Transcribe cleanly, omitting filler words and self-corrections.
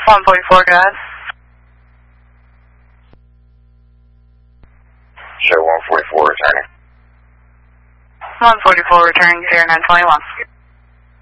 144, go ahead. Show 144 returning. 144 returning 0921.